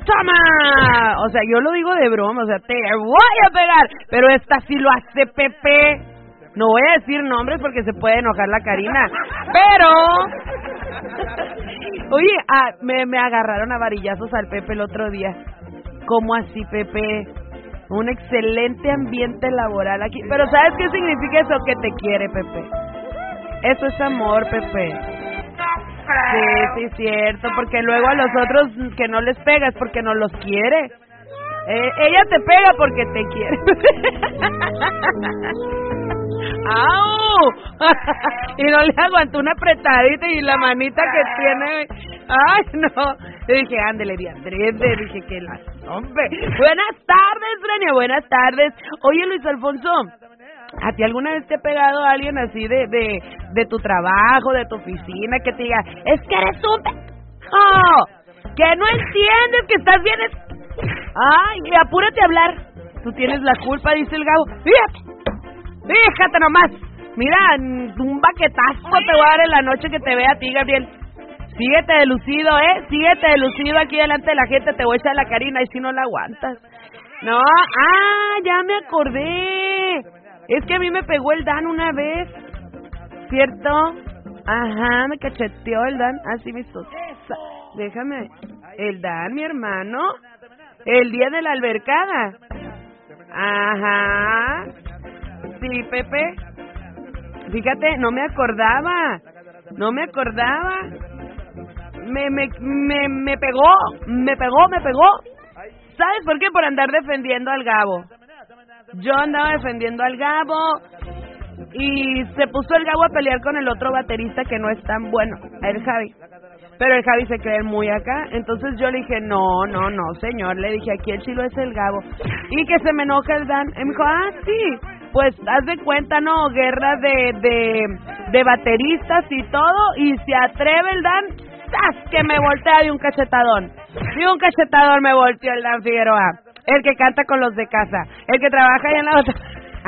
¡toma! O sea, yo lo digo de broma, o sea, te voy a pegar, pero esta sí lo hace Pepe. No voy a decir nombres porque se puede enojar la Karina, pero... Oye, me agarraron a varillazos al Pepe el otro día. ¿Cómo así, Pepe? Un excelente ambiente laboral aquí. Pero ¿sabes qué significa eso? Que te quiere, Pepe. Eso es amor, Pepe. Sí, cierto, porque luego a los otros que no les pegas porque no los quiere. Ella te pega porque te quiere. ¡Au! Y no le aguantó una apretadita y la manita que tiene. ¡Ay, no! Le dije, ándele, Diandrés, le dije que la... ¡Hombre! Buenas tardes, Brenia, buenas tardes. Oye, Luis Alfonso, ¿a ti alguna vez te ha pegado alguien así de tu trabajo, de tu oficina, que te diga, es que eres un... ¡Oh! Que no entiendes que estás bien... ¡Ay, apúrate a hablar! Tú tienes la culpa, dice el Gabo. Fíjate nomás. Mira, un baquetazo te voy a dar en la noche que te vea a ti, Gabriel. Síguete de lucido, síguete de lucido aquí delante de la gente, te voy a echar la Karina y si no la aguantas. No, ya me acordé. Es que a mí me pegó el Dan una vez, ¿cierto? Ajá, me cacheteó el Dan, así me hizo. Déjame, el Dan, mi hermano, el día de la albercada. Ajá. Sí, Pepe. Fíjate, no me acordaba. Me pegó. ¿Sabes por qué? Por andar defendiendo al Gabo. Yo andaba defendiendo al Gabo y se puso el Gabo a pelear con el otro baterista que no es tan bueno, el Javi. Pero el Javi se cree muy acá, entonces yo le dije, no, señor, le dije, aquí el chilo es el Gabo. Y que se me enoja el Dan, y me dijo, sí, pues haz de cuenta, no, guerra de bateristas y todo, y se atreve el Dan, ¡zas!, que me voltea de un cachetadón. De un cachetadón me volteó el Dan Figueroa, el que canta con los de casa, el que trabaja ahí en la otra.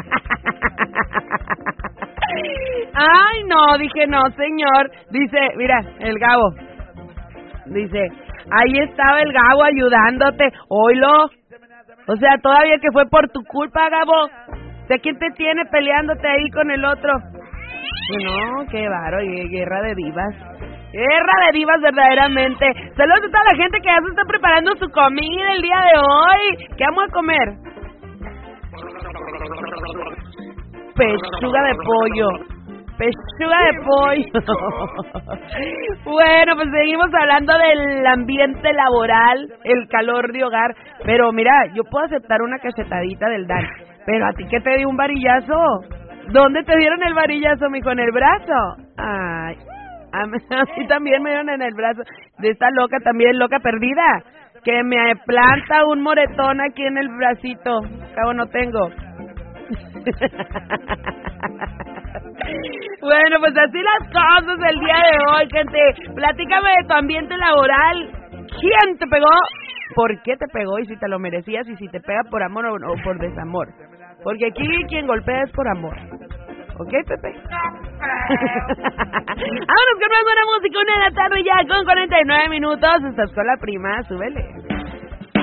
Ay, no, dije, no, señor. Dice, mira, el Gabo. Dice, ahí estaba el Gabo ayudándote. Oilo. O sea, todavía que fue por tu culpa, Gabo. ¿De quién te tiene peleándote ahí con el otro? No, qué baro, guerra de divas. Guerra de divas, verdaderamente. Saludos a toda la gente que ya se está preparando su comida el día de hoy. ¿Qué vamos a comer? Pechuga de pollo. Bueno, pues seguimos hablando del ambiente laboral, el calor de hogar. Pero mira, yo puedo aceptar una cachetadita del Dan. Pero a ti, ¿qué te dio un varillazo? ¿Dónde te dieron el varillazo, mijo? ¿En el brazo? Ay, a mí también me dieron en el brazo. De esta loca también, loca perdida, que me planta un moretón aquí en el bracito. Cabo no tengo. Bueno, pues así las cosas el día de hoy, gente. Platícame de tu ambiente laboral. ¿Quién te pegó? ¿Por qué te pegó? Y si te lo merecías, y si te pega por amor o por desamor. Porque aquí quien golpea es por amor. ¿Ok, Pepe? Vámonos con más buena música. 1 de la tarde ya con 49 minutos. Estás con la prima, súbele.